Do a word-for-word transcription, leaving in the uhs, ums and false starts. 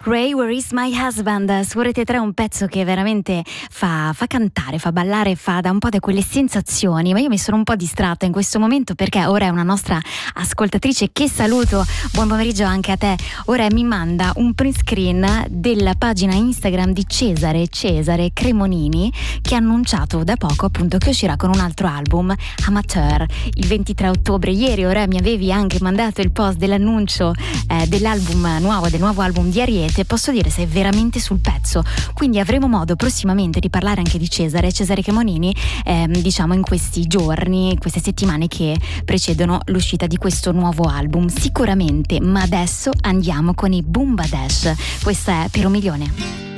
Ray, Where is my husband? Su Rete tre, un pezzo che veramente fa, fa cantare, fa ballare, fa da un po' da quelle sensazioni. Ma io mi sono un po' distratta in questo momento perché ora è una nostra ascoltatrice che saluto, buon pomeriggio anche a te. Ora mi manda un print screen della pagina Instagram di Cesare Cesare Cremonini, che ha annunciato da poco appunto che uscirà con un altro album, Amateur, il ventitré ottobre. Ieri ora mi avevi anche mandato il post dell'annuncio eh, dell'album nuovo, del nuovo album di Ariete. Posso dire, sei veramente sul pezzo, quindi avremo modo prossimamente di parlare anche di Cesare Cesare Cremonini, ehm, diciamo in questi giorni, queste settimane che precedono l'uscita di questo nuovo album sicuramente. Ma adesso andiamo con i Boom Badash, questa è Per un milione.